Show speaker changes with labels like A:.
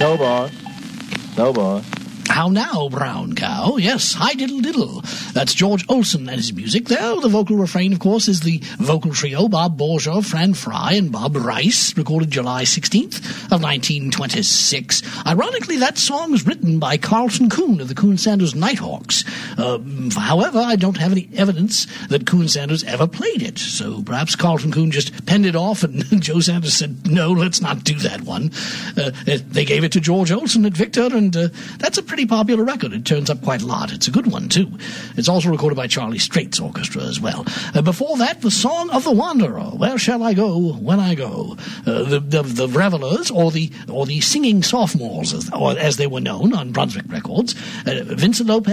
A: No, boss. No, boss.
B: How now, brown cow? Yes, hi diddle diddle. That's George Olsen and his music there. The vocal refrain, of course, is the vocal trio Bob Borger, Fran Fry, and Bob Rice, recorded July 16th of 1926. Ironically, that song was written by Carlton Coon of the Coon Sanders Nighthawks. However, I don't have any evidence that Coon Sanders ever played it, so perhaps Carlton Coon just penned it off and Joe Sanders said, no, let's not do that one. They gave it to George Olsen at Victor, and that's a pretty popular record. It turns up quite a lot. It's a good one, too. It's also recorded by Charlie Strait's orchestra as well. Before that, the Song of the Wanderer, Where Shall I Go When I Go? The Revelers, or the Singing Sophomores, as they were known on Brunswick Records. Vincent Lopez